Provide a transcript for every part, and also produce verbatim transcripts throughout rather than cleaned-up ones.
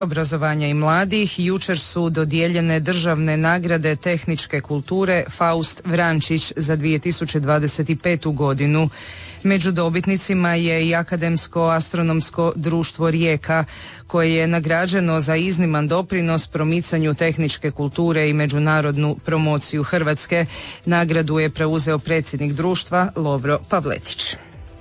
obrazovanja i mladih jučer su dodijeljene državne nagrade tehničke kulture Faust Vrančić za dvije tisuće dvadeset petu godinu. Među dobitnicima je i Akademsko astronomsko društvo Rijeka, koje je nagrađeno za izniman doprinos promicanju tehničke kulture i međunarodnu promociju Hrvatske. Nagradu je preuzeo predsjednik društva Lovro Pavletić.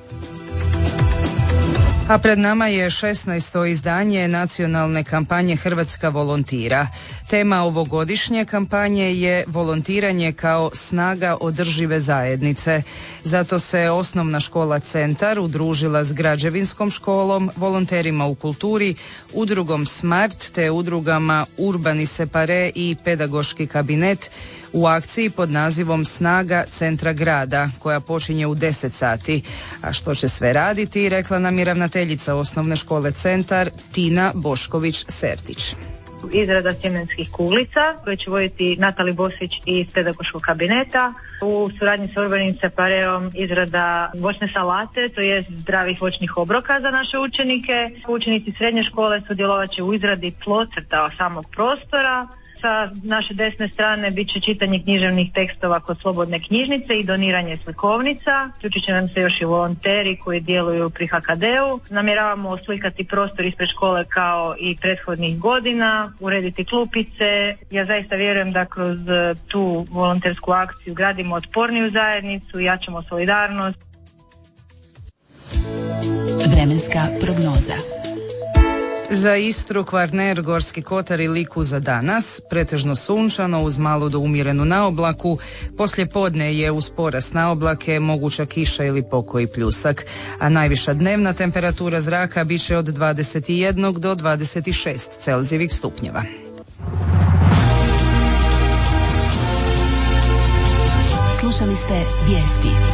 A pred nama je šesnaesto izdanje nacionalne kampanje Hrvatska volontira. Tema ovogodišnje kampanje je volontiranje kao snaga održive zajednice. Zato se osnovna škola Centar udružila s građevinskom školom, volonterima u kulturi, udrugom Smart te udrugama Urbani Separe i Pedagoški kabinet u akciji pod nazivom Snaga centra grada, koja počinje u deset sati. A što će sve raditi, rekla nam je ravnateljica osnovne škole Centar Tina Bošković-Sertić. Izrada sjemenskih kuglica koje će voditi Natali Bosvić iz pedagoškog kabineta. U suradnji sa Urbanim Separeom izrada voćne salate, to je zdravih voćnih obroka za naše učenike. Učenici srednje škole sudjelovat će u izradi tlocrta samog prostora. Sa naše desne strane bit će čitanje književnih tekstova kod slobodne knjižnice i doniranje slikovnica. Uključit će nam se još i volonteri koji djeluju pri H K D-u. Namjeravamo oslikati prostor ispred škole kao i prethodnih godina, urediti klupice. Ja zaista vjerujem da kroz tu volontersku akciju gradimo otporniju zajednicu, jačamo solidarnost. Vremenska prognoza. Za Istru, Kvarner, Gorski kotar i Liku za danas, pretežno sunčano uz malu do umjerenu naoblaku. Poslije podne je uz porast naoblake moguća kiša ili pokoji pljusak, a najviša dnevna temperatura zraka bit će od dvadeset jedan do dvadeset šest Celzijevih stupnjeva. Slušali ste vijesti.